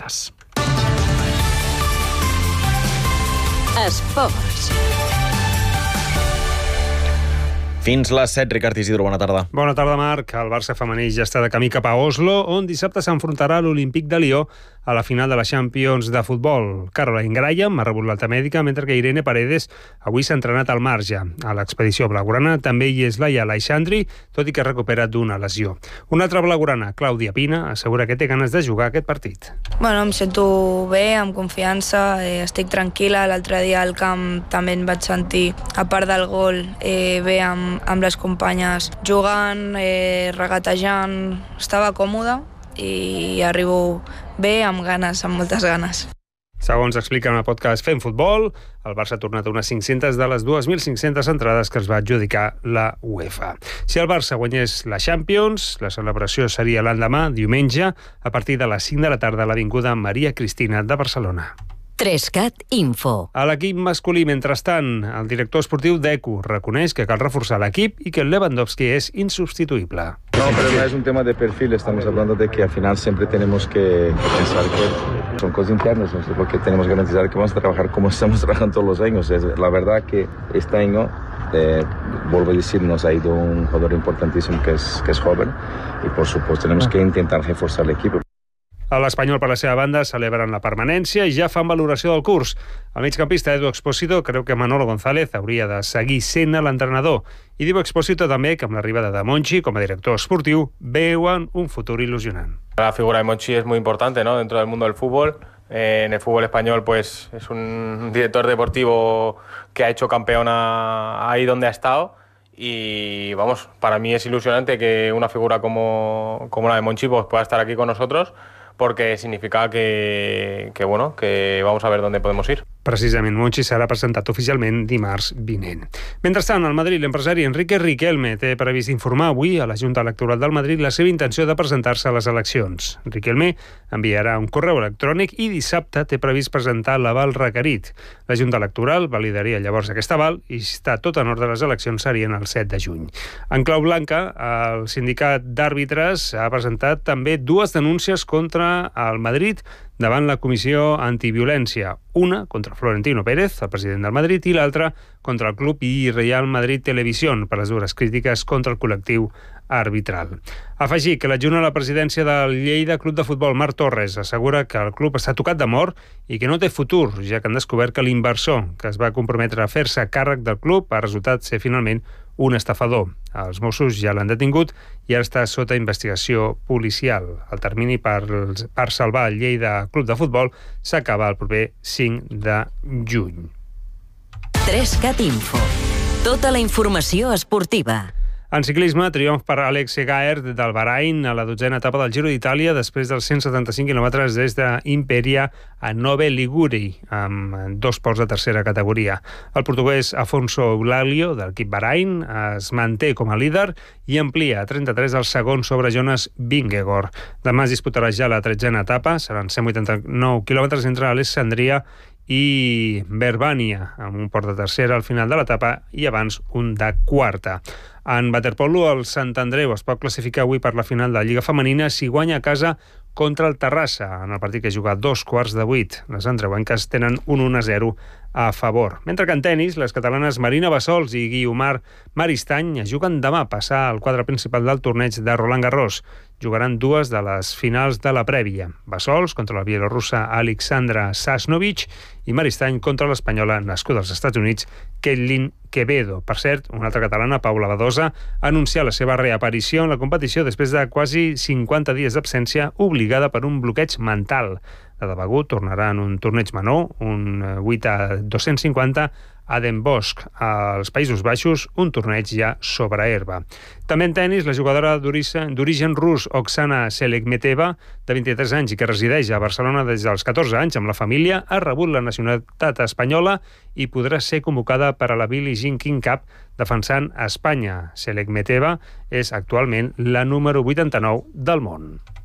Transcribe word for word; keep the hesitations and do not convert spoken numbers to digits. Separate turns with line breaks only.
Gràcies.
Esports.
Fins les set, Ricard Isidro, bona tarda.
Bona tarda, Marc. El Barça femení ja està de camí cap a Oslo, on dissabte s'enfrontarà a l'Olímpic de Lió a la final de la Champions de futbol. Caroline Graham ha rebut l'alta mèdica, mentre que Irene Paredes avui s'ha entrenat al marge. A l'expedició blaugrana també hi és Laia Aleixandri, tot i que ha recuperat d'una lesió. Una altra blaugrana, Clàudia Pina, assegura que té ganes de jugar aquest partit.
Bueno, em sento bé, amb confiança, eh, estic tranquil·la. L'altre dia al camp també em vaig sentir, a part del gol, eh, bé amb, amb les companyes jugant, eh, regatejant. Estava còmoda i arribo bé, amb ganes, amb moltes ganes.
Segons explica en el podcast Fem Futbol, el Barça ha tornat unes cinc-centes de les dos mil cinc-centes entrades que es va adjudicar la UEFA. Si el Barça guanyés la Champions, la celebració seria l'endemà, diumenge, a partir de les cinc de la tarda a l'Avinguda Maria Cristina de Barcelona.
Trescat Info.
A l'equip masculí, mentrestant, el director esportiu Deco reconeix que cal reforçar l'equip i que el Lewandowski és insubstituïble.
No, pero no es un tema de perfil, estamos hablando de que al final siempre tenemos que, que pensar que son cosas internas, ¿no? Porque tenemos que garantizar que vamos a trabajar como estamos trabajando todos los años. Es, la verdad que este año, eh, vuelvo a decir, nos ha ido un jugador importantísimo que es, que es joven y por supuesto tenemos que intentar reforzar el equipo.
A l'Espanyol, per la seva banda, celebren la permanència i ja fan valoració del curs. El migcampista Edu Expósito creu que Manolo González hauria de seguir sent l'entrenador. I diu Expósito també que amb l'arribada de Monchi com a director esportiu veuen un futur il·lusionant.
La figura de Monchi es muy importante, ¿no?, dentro del mundo del fútbol. Eh, en el fútbol español pues es un director deportivo que ha hecho campeona ahí donde ha estado. Y vamos, para mí es ilusionante que una figura como, como la de Monchi pues, pueda estar aquí con nosotros, porque significa que, que, bueno, que vamos a ver dónde podemos ir.
Precisament, Monchi serà presentat oficialment dimarts vinent. Mentrestant, al Madrid, l'empresari Enrique Riquelme té previst informar avui a la Junta Electoral del Madrid la seva intenció de presentar-se a les eleccions. Riquelme enviarà un correu electrònic i dissabte té previst presentar l'aval requerit. La Junta Electoral validaria llavors aquest aval i, si està tot en ordre, les eleccions serien el set de juny. En clau blanca, el sindicat d'àrbitres ha presentat també dues denúncies contra el Madrid davant la Comissió Antiviolència, una contra Florentino Pérez, el president del Madrid, i l'altra contra el club i Real Madrid Televisión per les dures crítiques contra el col·lectiu arbitral. Afegir que l'adjunt a la presidència del Lleida Club de Futbol, Marc Torres, assegura que el club està tocat de mort i que no té futur, ja que han descobert que l'inversor que es va comprometre a fer-se càrrec del club ha resultat ser finalment un estafador. Els Mossos ja l'han detingut i ara està sota investigació policial. El termini per, per salvar el Lleida Club de Futbol s'acaba el proper cinc de juny.
Trescat Info. Tota la informació esportiva.
En ciclisme, triomf per Alex Egaert del Bahrain a la dotzena etapa del Giro d'Itàlia després dels cent setanta-cinc quilòmetres des d'Imperia a Nove Liguri, amb dos ports de tercera categoria. El portuguès Afonso Eulálio, de l'equip Bahrain, es manté com a líder i amplia a trenta-tres el segon sobre Jonas Vingegaard. Demà es disputarà ja la tretzena etapa, seran cent vuitanta-nou quilòmetres entre Alessandria i Verbània, amb un port de tercera al final de l'etapa i abans un de quarta. En waterpolo, el Sant Andreu es pot classificar avui per la final de la Lliga Femenina si guanya a casa contra el Terrassa, en el partit que juga a dos quarts de vuit. Les andreuenques tenen un un a zero a favor. Mentre que en tenis, les catalanes Marina Bassols i Guiomar Maristany juguen demà a passar al quadre principal del torneig de Roland Garros. Jugaran dues de les finals de la prèvia. Bassols contra la bielorussa Alexandra Sasnovich i Maristany contra l'espanyola nascuda als Estats Units, Ketlin Quevedo. Per cert, una altra catalana, Paula Badosa, ha anunciat la seva reaparició en la competició després de quasi cinquanta dies d'absència obligada per un bloqueig mental. La de Begur tornarà en un torneig menor, un vuit a dos-cents cinquanta, a Den Bosch, als Països Baixos, un torneig ja sobre herba. També en tenis, la jugadora d'origen rus Oksana Selekmeteva, de vint-i-tres anys i que resideix a Barcelona des dels catorze anys amb la família, ha rebut la nacionalitat espanyola i podrà ser convocada per a la Billie Jean King Cup defensant a Espanya. Selekmeteva és actualment la número vuitanta-nou del món.